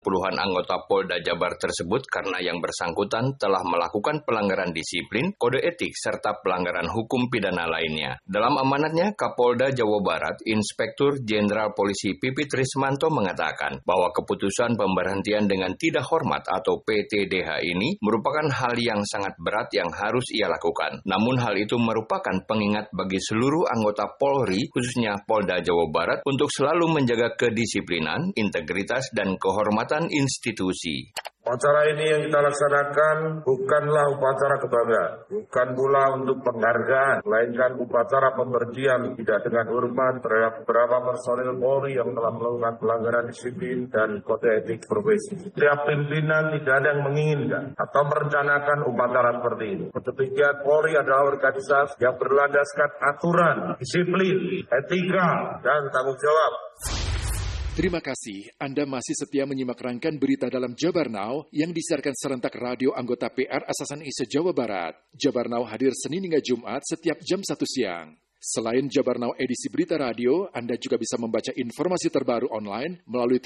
Puluhan anggota Polda Jabar tersebut karena yang bersangkutan telah melakukan pelanggaran disiplin, kode etik, serta pelanggaran hukum pidana lainnya. Dalam amanatnya, Kapolda Jawa Barat, Inspektur Jenderal Polisi Pipit Rismanto mengatakan bahwa keputusan pemberhentian dengan tidak hormat atau PTDH ini merupakan hal yang sangat berat yang harus ia lakukan. Namun hal itu merupakan pengingat bagi seluruh anggota Polri, khususnya Polda Jawa Barat, untuk selalu menjaga kedisiplinan, integritas, dan kehormatan institusi. Upacara ini yang kita laksanakan bukanlah upacara kebanggaan, bukan pula untuk penghargaan, melainkan upacara pemberhentian tidak dengan hormat terhadap beberapa personil Polri yang telah melakukan pelanggaran disiplin dan kode etik profesi. Setiap pimpinan tidak ada yang menginginkan atau merencanakan upacara seperti ini. Ketiga, Polri adalah organisasi yang berlandaskan aturan, disiplin, etika, dan tanggung jawab. Terima kasih, Anda masih setia menyimak rangkaian berita dalam Jabar Now yang disiarkan serentak radio anggota PR Asasan ISE Jawa Barat. Jabar Now hadir Senin hingga Jumat setiap jam 1 siang. Selain Jabar Now edisi berita radio, Anda juga bisa membaca informasi terbaru online melalui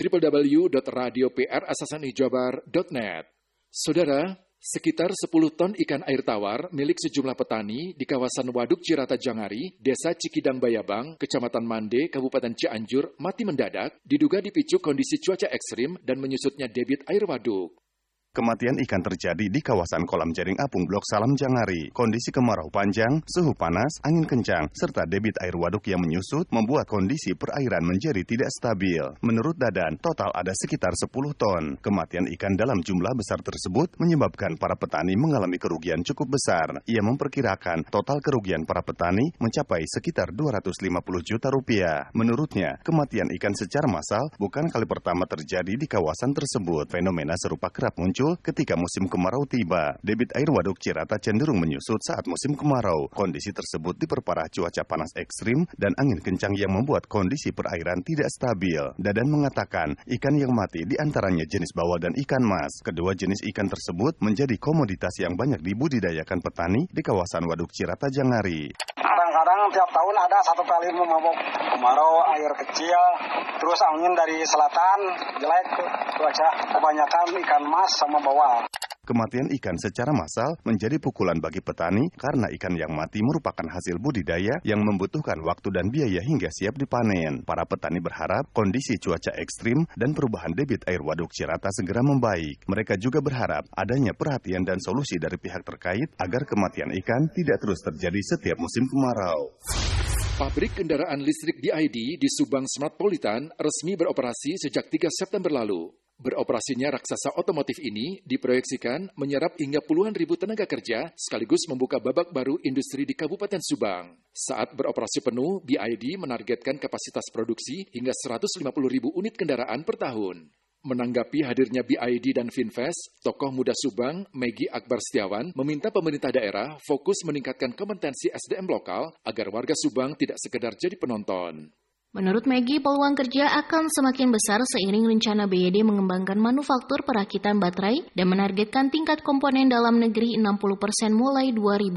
www.radioprasasanijjabar.net. Saudara, sekitar 10 ton ikan air tawar milik sejumlah petani di kawasan Waduk Cirata Jangari, Desa Cikidang Bayabang, Kecamatan Mande, Kabupaten Cianjur, mati mendadak, diduga dipicu kondisi cuaca ekstrim dan menyusutnya debit air waduk. Kematian ikan terjadi di kawasan kolam jaring apung Blok Salam Jangari. Kondisi kemarau panjang, suhu panas, angin kencang, serta debit air waduk yang menyusut membuat kondisi perairan menjadi tidak stabil. Menurut Dadan, total ada sekitar 10 ton. Kematian ikan dalam jumlah besar tersebut menyebabkan para petani mengalami kerugian cukup besar. Ia memperkirakan total kerugian para petani mencapai sekitar 250 juta rupiah. Menurutnya, kematian ikan secara massal bukan kali pertama terjadi di kawasan tersebut. Fenomena serupa kerap muncul ketika musim kemarau tiba. Debit air waduk Cirata cenderung menyusut saat musim kemarau. Kondisi tersebut diperparah cuaca panas ekstrim dan angin kencang yang membuat kondisi perairan tidak stabil. Dadan mengatakan, ikan yang mati diantaranya jenis bawal dan ikan mas. Kedua jenis ikan tersebut menjadi komoditas yang banyak dibudidayakan petani di kawasan Waduk Cirata Jangari. Kadang-kadang tiap tahun ada satu kali memabuk kemarau, air kecil, terus angin dari selatan, jelek cuaca, kebanyakan ikan mas sama bawal. Kematian ikan secara massal menjadi pukulan bagi petani karena ikan yang mati merupakan hasil budidaya yang membutuhkan waktu dan biaya hingga siap dipanen. Para petani berharap kondisi cuaca ekstrim dan perubahan debit air waduk Cirata segera membaik. Mereka juga berharap adanya perhatian dan solusi dari pihak terkait agar kematian ikan tidak terus terjadi setiap musim kemarau. Pabrik kendaraan listrik DID di Subang Smartpolitan resmi beroperasi sejak 3 September lalu. Beroperasinya raksasa otomotif ini diproyeksikan menyerap hingga puluhan ribu tenaga kerja sekaligus membuka babak baru industri di Kabupaten Subang. Saat beroperasi penuh, BID menargetkan kapasitas produksi hingga 150 ribu unit kendaraan per tahun. Menanggapi hadirnya BID dan Finvest, tokoh muda Subang, Megi Akbar Setiawan, meminta pemerintah daerah fokus meningkatkan kompetensi SDM lokal agar warga Subang tidak sekedar jadi penonton. Menurut Megi, peluang kerja akan semakin besar seiring rencana BYD mengembangkan manufaktur perakitan baterai dan menargetkan tingkat komponen dalam negeri 60% mulai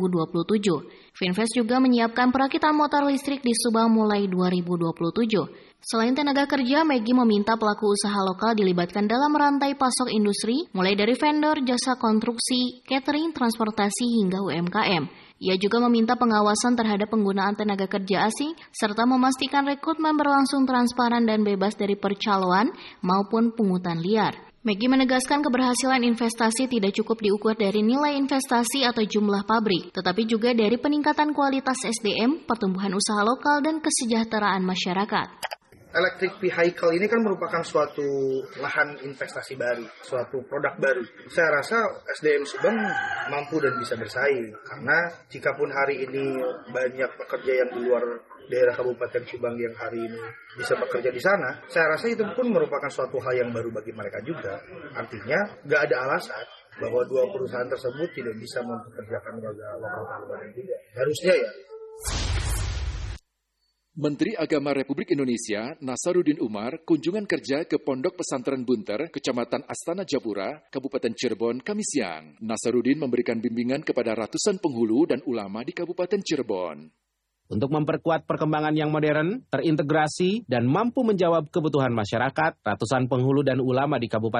2027. Finvest juga menyiapkan perakitan motor listrik di Subang mulai 2027. Selain tenaga kerja, Megi meminta pelaku usaha lokal dilibatkan dalam rantai pasok industri, mulai dari vendor, jasa konstruksi, catering, transportasi, hingga UMKM. Ia juga meminta pengawasan terhadap penggunaan tenaga kerja asing, serta memastikan rekrutmen berlangsung transparan dan bebas dari percaloan maupun pungutan liar. Megi menegaskan keberhasilan investasi tidak cukup diukur dari nilai investasi atau jumlah pabrik, tetapi juga dari peningkatan kualitas SDM, pertumbuhan usaha lokal, dan kesejahteraan masyarakat. Electric vehicle ini kan merupakan suatu lahan investasi baru, suatu produk baru. Saya rasa SDM Subang mampu dan bisa bersaing, karena jikapun hari ini banyak pekerja yang di luar daerah Kabupaten Subang yang hari ini bisa bekerja di sana, saya rasa itu pun merupakan suatu hal yang baru bagi mereka juga. Artinya, nggak ada alasan bahwa dua perusahaan tersebut tidak bisa mempekerjakan warga lokal Kabupaten juga. Harusnya ya. Menteri Agama Republik Indonesia, Nasaruddin Umar, kunjungan kerja ke Pondok Pesantren Bunter, Kecamatan Astana Japura, Kabupaten Cirebon, Kamis siang. Nasaruddin memberikan bimbingan kepada ratusan penghulu dan ulama di Kabupaten Cirebon. Untuk memperkuat perkembangan yang modern, terintegrasi, dan mampu menjawab kebutuhan masyarakat, ratusan penghulu dan ulama di Kabupaten